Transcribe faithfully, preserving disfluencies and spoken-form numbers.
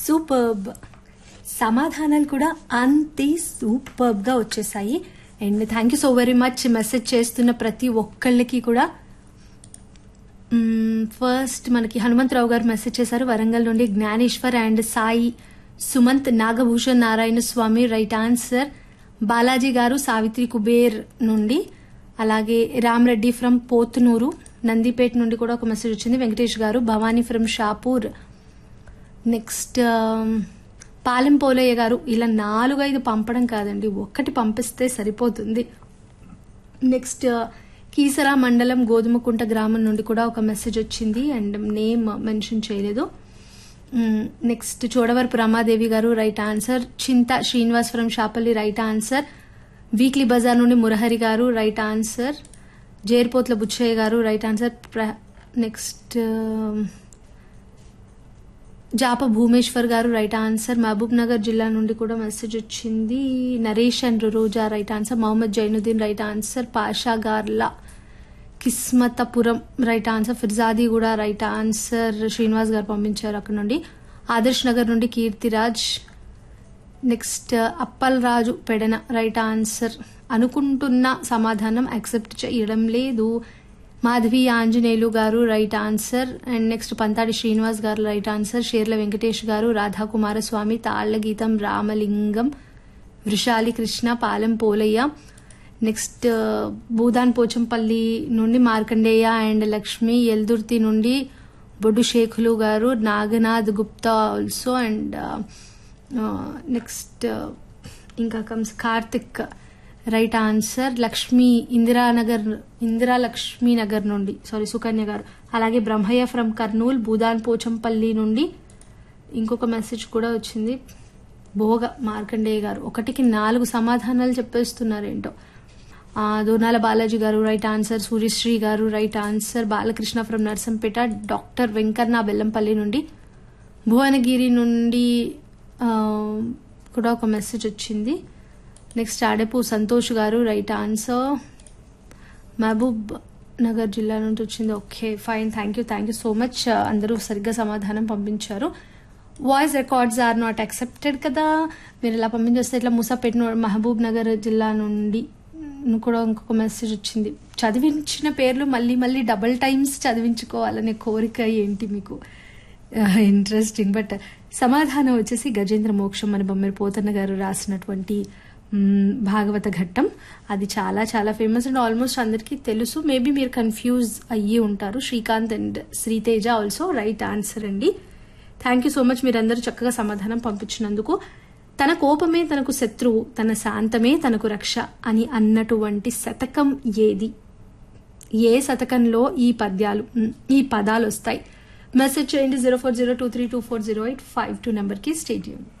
Superb. సమాధానాలు కూడా అంతే సూపర్బ్ గా వచ్చేసాయి. And thank you so very much message చేస్తున్న ప్రతి ఒక్కళ్ళకి కూడా. ఫస్ట్ మనకి హనుమంతరావు గారు మెసేజ్ చేశారు వరంగల్ నుండి. Gnaneshwar and Sai Sumanth Nagabhushan Narayana Swamy right answer. Balaji గారు సావిత్రి కుబేర్ నుండి. అలాగే రామరెడ్డి ఫ్రమ్ పోతునూరు నందిపేట నుండి కూడా ఒక మెసేజ్ వచ్చింది. వెంకటేష్ గారు. భవానీ ఫ్రమ్ షాపూర్. నెక్స్ట్ పాలెం పోలయ్య గారు. ఇలా నాలుగైదు పంపడం కాదండి, ఒక్కటి పంపిస్తే సరిపోతుంది. నెక్స్ట్ కీసరా మండలం గోధుమకుంట గ్రామం నుండి కూడా ఒక మెసేజ్ వచ్చింది అండ్ నేమ్ మెన్షన్ చేయలేదు. నెక్స్ట్ చోడవరపు రమాదేవి గారు రైట్ ఆన్సర్. చింత Srinivas from Shapalli right answer. Weekly Bazar నుండి మురహరి గారు రైట్ ఆన్సర్. జేర్పోత్ల బుచ్చయ్య గారు రైట్ ఆన్సర్. నెక్స్ట్ జాప భూమేశ్వర్ గారు రైట్ ఆన్సర్. మహబూబ్ నగర్ జిల్లా నుండి కూడా మెసేజ్ వచ్చింది. Naresh and Roja right answer. Mohammed Zainuddin right answer. Pasha Garla Kismatpuram right answer. ఫిర్జాది కూడా రైట్ ఆన్సర్. శ్రీనివాస్ గారు పంపించారు అక్కడ నుండి. ఆదర్శ్ నగర్ నుండి కీర్తిరాజ్. నెక్స్ట్ అప్పల్ రాజు పెడన రైట్ ఆన్సర్. అనుకుంటున్న సమాధానం యాక్సెప్ట్ చేయడం లేదు. మాధవి ఆంజనేయులు గారు right answer. And next Panthadi Srinivas గారు రైట్ ఆన్సర్. షేర్ల వెంకటేష్ గారు. రాధాకుమారస్వామి తాళ్ల గీతం రామలింగం వృషాలి కృష్ణ పాలెం పోలయ్య. నెక్స్ట్ భూదాన్ పోచంపల్లి నుండి మార్కండేయ అండ్ లక్ష్మి. ఎల్దుర్తి నుండి బొడ్డు షేఖులు గారు. Naganath Gupta also. And next ఇంకా comes Karthik right answer. Lakshmi Indiranagar Indira Lakshmi Nagar నుండి సారీ సుకన్య గారు. అలాగే బ్రహ్మయ్య ఫ్రమ్ కర్నూల్ భూదాన్ పోచంపల్లి నుండి ఇంకొక మెసేజ్ కూడా వచ్చింది. భోగ మార్కండేయ గారు. ఒకటికి నాలుగు సమాధానాలు చెప్పేస్తున్నారేంటో. దోనాల బాలాజీ గారు రైట్ ఆన్సర్. సూర్యశ్రీ గారు right answer. Balakrishna from Narsampet. Doctor Venkanna Bellampalli నుండి. భువనగిరి నుండి కూడా ఒక మెసేజ్ వచ్చింది. నెక్స్ట్ ఆడపు సంతోష్ గారు రైట్ ఆన్సర్. మహబూబ్ నగర్ జిల్లా నుండి వచ్చింది. Okay fine thank you thank you so much. అందరూ సరిగ్గా సమాధానం పంపించారు. Voice records are not accepted కదా. మీరు ఇలా పంపించేస్తే ఇట్లా మూసాపేట మహబూబ్ నగర్ జిల్లా నుండి కూడా ఇంకొక మెసేజ్ వచ్చింది. చదివించిన పేర్లు మళ్ళీ మళ్ళీ డబుల్ టైమ్స్ చదివించుకోవాలనే కోరిక ఏంటి మీకు? ఇంట్రెస్టింగ్. బట్ సమాధానం వచ్చేసి గజేంద్ర మోక్షం అని బొమ్మరి పోతన్న గారు రాసినటువంటి భాగవత ఘట్టం. అది చాలా చాలా ఫేమస్ అండ్ ఆల్మోస్ట్ అందరికీ తెలుసు. మేబీ మీరు కన్ఫ్యూజ్ అయ్యి ఉంటారు. Srikanth and Sriteja also right answer అండి. థ్యాంక్ యూ సో మచ్ మీరందరూ చక్కగా సమాధానం పంపించినందుకు. తన కోపమే తనకు శత్రువు, తన శాంతమే తనకు రక్ష అని అన్నటువంటి శతకం ఏది? ఏ శతకంలో ఈ పద్యాలు ఈ పదాలు వస్తాయి? మెసేజ్ చేయండి zero four zero two three two four zero eight five two నెంబర్కి. Stay tune.